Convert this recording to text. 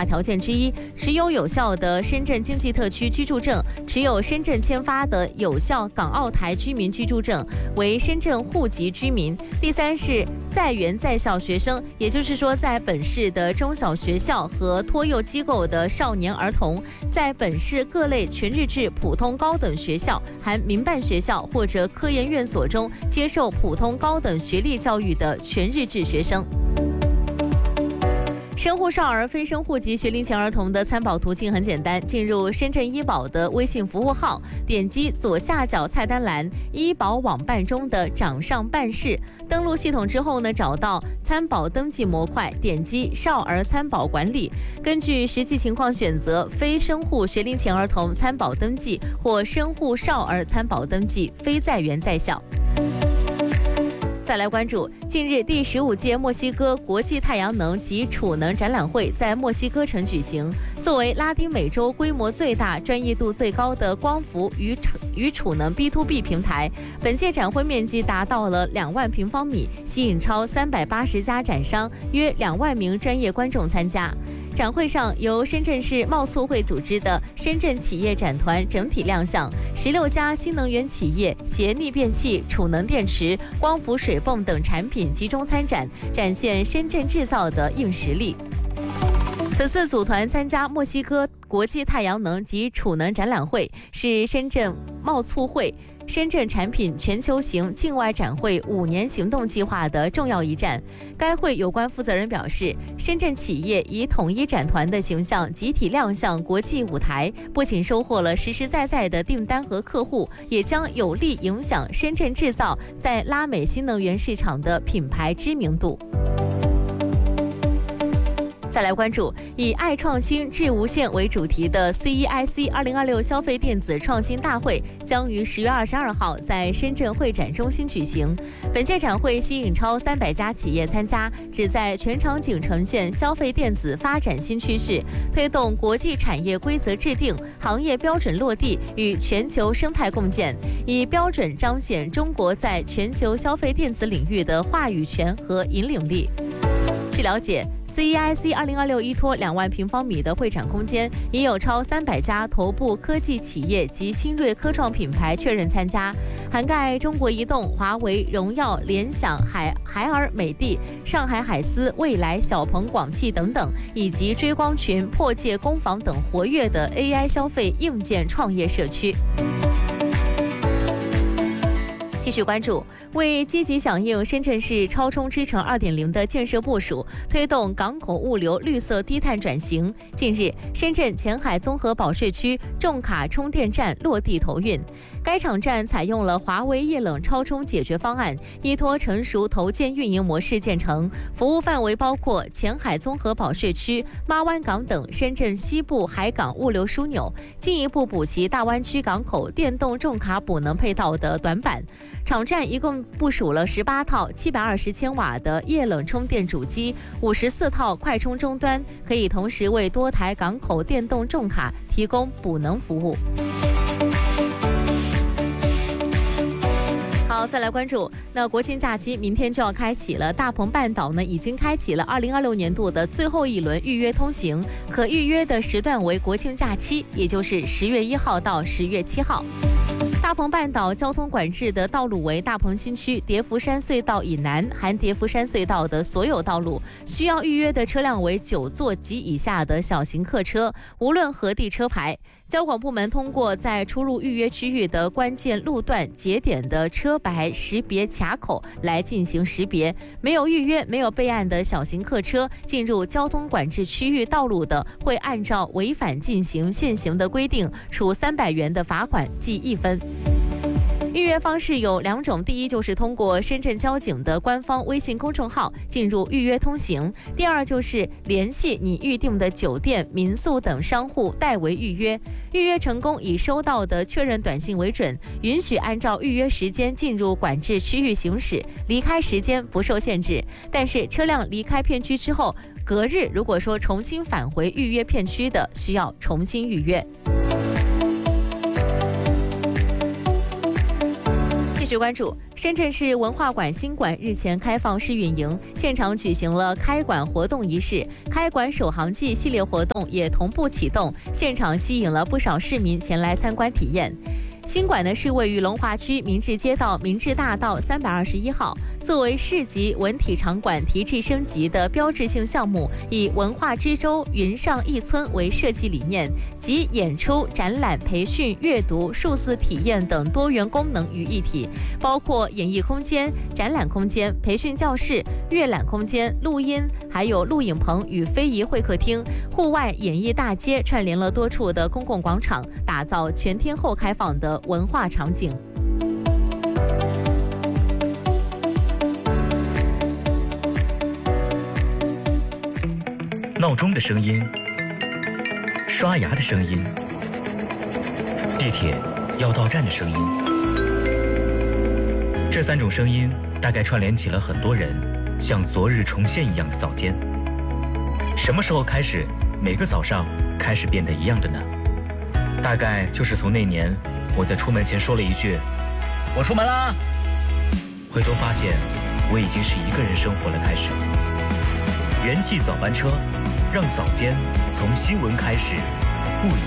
大条件之一，持有有效的深圳经济特区居住证，持有深圳签发的有效港澳台居民居住证，为深圳户籍居民。第三是在园在校学生，也就是说在本市的中小学校和托幼机构的少年儿童，在本市各类全日制普通高等学校、含民办学校或者科研院所中接受普通高等学历教育的全日制学生。深户少儿非生户籍学龄前儿童的参保途径很简单，进入深圳医保的微信服务号，点击左下角菜单栏医保网办中的掌上办事，登录系统之后呢，找到参保登记模块，点击少儿参保管理，根据实际情况选择非生户学龄前儿童参保登记或生户少儿参保登记，非在园在校。再来关注，近日第15届墨西哥国际太阳能及储能展览会在墨西哥城举行。作为拉丁美洲规模最大、专业度最高的光伏与储能 B2B 平台，本届展会面积达到了2万平方米，吸引超380家展商，约2万名专业观众参加。展会上，由深圳市贸促会组织的深圳企业展团整体亮相，16家新能源企业携逆变器、储能电池、光伏水泵等产品集中参展，展现深圳制造的硬实力。此次组团参加墨西哥国际太阳能及储能展览会，是深圳贸促会深圳产品全球型境外展会5年行动计划的重要一站。该会有关负责人表示，深圳企业以统一展团的形象集体亮相国际舞台，不仅收获了实实在在的订单和客户，也将有力影响深圳制造在拉美新能源市场的品牌知名度。再来关注以爱创新致无限为主题的 CEIC 2026消费电子创新大会将于10月22号在深圳会展中心举行。本届展会吸引超300家企业参加，旨在全场景呈现消费电子发展新趋势，推动国际产业规则制定、行业标准落地与全球生态共建，以标准彰显中国在全球消费电子领域的话语权和引领力。据了解，CEIC 2026依托2万平方米的会展空间，已有超300家头部科技企业及新锐科创品牌确认参加，涵盖中国移动、华为、荣耀、联想、海尔、美的、上海海思、蔚来、小鹏、广汽等等，以及追光群、破界工坊等活跃的 AI 消费硬件创业社区。继续关注，为积极响应深圳市超充支城 2.0 的建设部署，推动港口物流绿色低碳转型，近日，深圳前海综合保税区重卡充电站落地投运。该场站采用了华为液冷超充解决方案，依托成熟投建运营模式建成，服务范围包括前海综合保税区、妈湾港等深圳西部海港物流枢纽，进一步补齐大湾区港口电动重卡补能配套的短板。场站一共部署了18套720千瓦的液冷充电主机，54套快充终端，可以同时为多台港口电动重卡提供补能服务。好，再来关注，那国庆假期明天就要开启了，大鹏半岛呢已经开启了2026年度的最后一轮预约通行，可预约的时段为国庆假期，也就是10月1号到10月7号。大鹏半岛交通管制的道路为大鹏新区叠福山隧道以南含叠福山隧道的所有道路，需要预约的车辆为9座及以下的小型客车，无论何地车牌。交管部门通过在出入预约区域的关键路段节点的车牌识别卡口来进行识别，没有预约、没有备案的小型客车进入交通管制区域道路的，会按照违反进行现行的规定，处300元的罚款，记1分。预约方式有2种，第一就是通过深圳交警的官方微信公众号进入预约通行，第二就是联系你预定的酒店、民宿等商户代为预约。预约成功以收到的确认短信为准，允许按照预约时间进入管制区域行驶，离开时间不受限制。但是车辆离开片区之后，隔日如果说重新返回预约片区的，需要重新预约。 续关注，深圳市文化馆新馆日前开放试运营，现场举行了开馆活动仪式，开馆首航季系列活动也同步启动，现场吸引了不少市民前来参观体验。新馆呢是位于龙华区明治街道明治大道321号，作为市级文体场馆提质升级的标志性项目，以文化之州云上一村为设计理念，集演出、展览、培训、阅读、数字体验等多元功能于一体，包括演艺空间、展览空间、培训教室、阅览空间、录音，还有录影棚与非遗会客厅、户外演艺大街，串联了多处的公共广场，打造全天候开放的文化场景。 闹钟的声音，刷牙的声音，地铁要到站的声音，这3种声音大概串联起了很多人像昨日重现一样的早间。什么时候开始每个早上开始变得一样的呢？大概就是从那年我在出门前说了一句我出门啦，回头发现我已经是一个人生活了开始。元气早班车，让早间从新闻开始。